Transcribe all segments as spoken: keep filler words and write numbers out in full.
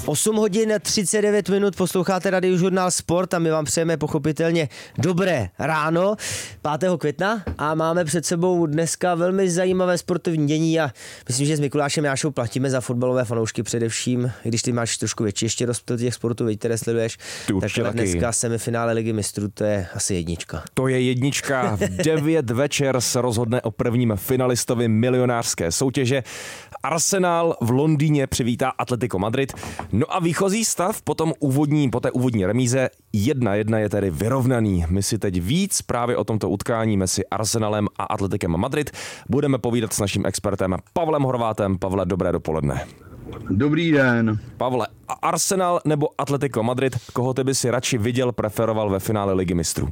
osm hodin třicet devět minut, posloucháte Radiožurnál Sport a my vám přejeme pochopitelně dobré ráno pátého května a máme před sebou dneska velmi zajímavé sportovní dění a myslím, že s Mikulášem Jášou platíme za fotbalové fanoušky především, i když ty máš trošku větší ještě rozptyl těch sportů, které sleduješ, tak dneska semifinále Ligy mistrů, to je asi jednička. To je jednička, v devět večer se rozhodne o prvním finalistovi milionářské soutěže. Arsenal v Londýně přivítá Atletico Madrid. No a výchozí stav po, tom úvodní, po té úvodní remíze jedna jedna je tedy vyrovnaný. My si teď víc právě o tomto utkání mezi Arsenalem a Atletikem Madrid budeme povídat s naším expertem Pavlem Horvátem. Pavle, dobré dopoledne. Dobrý den. Pavle, Arsenal nebo Atletico Madrid, koho ty by si radši viděl, preferoval ve finále Ligy mistrů?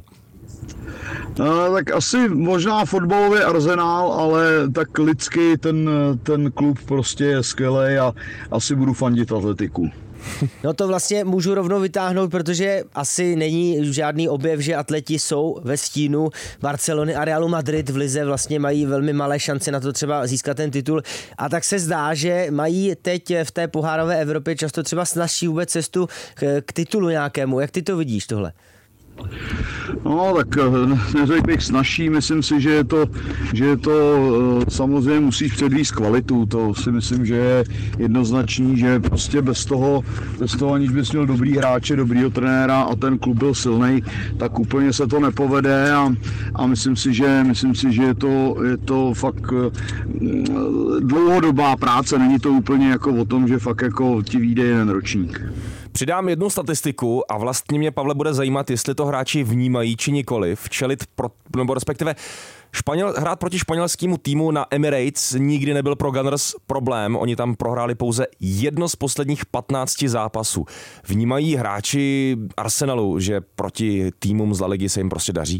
No, tak asi možná fotbalový Arsenal, ale tak lidsky ten, ten klub prostě je skvělej a asi budu fandit Atletiku. No to vlastně můžu rovnou vytáhnout, protože asi není žádný objev, že atleti jsou ve stínu Barcelony a Realu Madrid v lize, vlastně mají velmi malé šance na to třeba získat ten titul a tak se zdá, že mají teď v té pohárové Evropě často třeba snazší vůbec cestu k, k titulu nějakému. Jak ty to vidíš tohle? No, tak neřekl bych snažší, myslím si, že je to, že je to samozřejmě musíš předvíst kvalitu, to si myslím, že je jednoznačný, že prostě bez toho, bez toho aniž bys měl dobrý hráče, dobrýho trenéra a ten klub byl silnej, tak úplně se to nepovede a, a myslím si, že, myslím si, že je to, je to fakt dlouhodobá práce, není to úplně jako o tom, že fakt jako ti vyjde jeden ročník. Přidám jednu statistiku a vlastně mě, Pavle, bude zajímat, jestli to hráči vnímají či nikoliv. Čelit, pro, nebo respektive Španěl, hrát proti španělskému týmu na Emirates nikdy nebyl pro Gunners problém. Oni tam prohráli pouze jedno z posledních patnácti zápasů. Vnímají hráči Arsenalu, že proti týmům z La Ligy se jim prostě daří?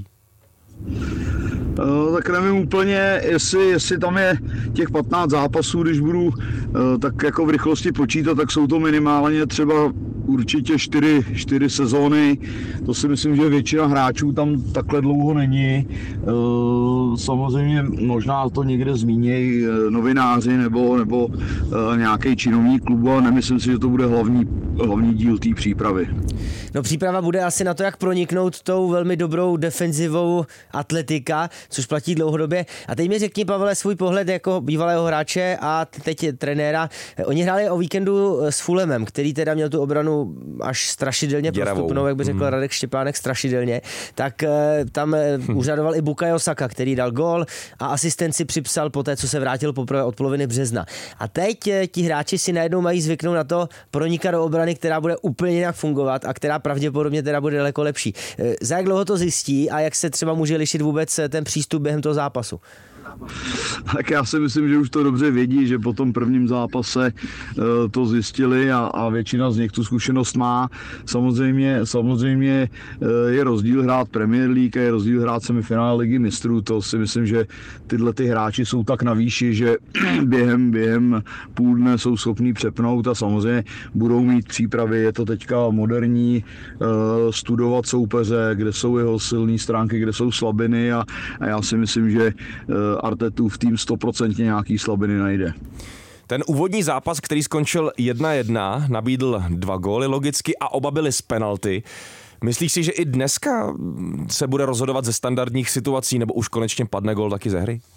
Uh, tak nevím úplně, jestli, jestli tam je těch patnáct zápasů, když budu uh, tak jako v rychlosti počítat, tak jsou to minimálně třeba určitě čtyři, čtyři sezóny. To si myslím, že většina hráčů tam takhle dlouho není. Uh, samozřejmě možná to někde zmínějí novináři nebo, nebo uh, nějaký činovník klubu, ale nemyslím si, že to bude hlavní, hlavní díl té přípravy. No příprava bude asi na to, jak proniknout tou velmi dobrou defenzivou Atletika, což platí dlouhodobě. A teď mi řekni, Pavle, svůj pohled jako bývalého hráče a teď je trenéra. Oni hráli o víkendu s Fulhamem, který teda měl tu obranu až strašidelně Děravou. prostupnou, jak by řekl mm. Radek Štěpánek, strašidelně. Tak tam hm. úřadoval i Bukayo Saka, který dal gól a asistenci připsal po té, co se vrátil poprvé od poloviny března. A teď ti hráči si najednou mají zvyknout na to pronikat do obrany, která bude úplně jinak fungovat a která pravděpodobně teda bude daleko lepší. Za jak dlouho to zjistí a jak se třeba může lišit vůbec ten přístup během toho zápasu? Tak já si myslím, že už to dobře vědí, že po tom prvním zápase to zjistili a, a většina z nich tu zkušenost má. Samozřejmě, samozřejmě je rozdíl hrát Premier League a je rozdíl hrát semifinále Ligy mistrů. To si myslím, že tyhle ty hráči jsou tak na výši, že během, během půl dne jsou schopní přepnout a samozřejmě budou mít přípravy. Je to teďka moderní studovat soupeře, kde jsou jeho silné stránky, kde jsou slabiny a, a já si myslím, že Artetův tým stoprocentně nějaký slabiny najde. Ten úvodní zápas, který skončil jedna jedna, nabídl dva góly logicky a oba byly z penalty. Myslíš si, že i dneska se bude rozhodovat ze standardních situací nebo už konečně padne gól taky ze hry?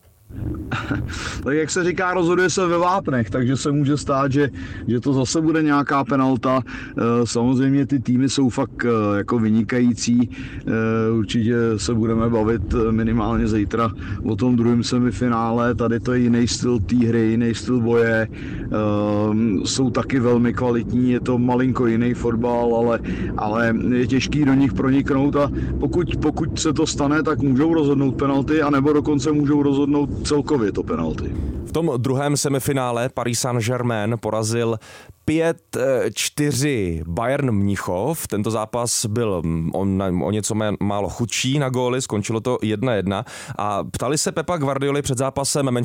Tak jak se říká, rozhoduje se ve vápnech, takže se může stát, že, že to zase bude nějaká penalta. Samozřejmě ty týmy jsou fakt jako vynikající. Určitě se budeme bavit minimálně zítra o tom druhém semifinále. Tady to je jiný styl té hry, jiný styl boje. Jsou taky velmi kvalitní, je to malinko jiný fotbal, ale, ale je těžký do nich proniknout a pokud, pokud se to stane, tak můžou rozhodnout penalty, anebo dokonce můžou rozhodnout celkově to penalty. V tom druhém semifinále Paris Saint-Germain porazil pět čtyři Bayern Mnichov. Tento zápas byl o, o něco málo chudší na góly, skončilo to jedna jedna. A ptali se Pepa Guardioli před zápasem